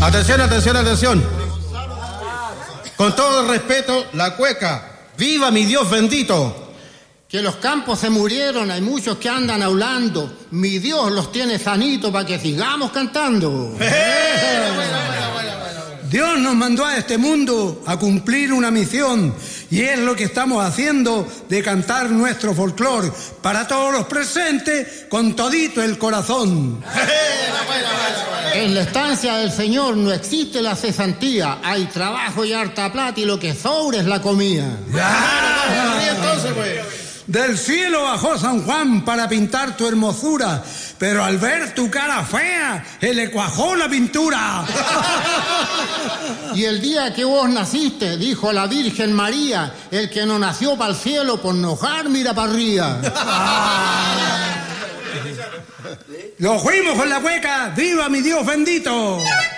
Atención, atención, atención. Con todo el respeto, la cueca. ¡Viva mi Dios bendito! Que los campos se murieron, hay muchos que andan hablando. Mi Dios los tiene sanitos para que sigamos cantando. Dios nos mandó a este mundo a cumplir una misión y es lo que estamos haciendo de cantar nuestro folclore para todos los presentes con todito el corazón. En la estancia del Señor no existe la cesantía, hay trabajo y harta plata y lo que sobra es la comida. Entonces, pues. Del cielo bajó San Juan para pintar tu hermosura, pero al ver tu cara fea, se le cuajó la pintura. Y el día que vos naciste, dijo la Virgen María, el que no nació para el cielo, por enojar mira para arriba. Lo fuimos con la cueca, ¡viva mi Dios bendito!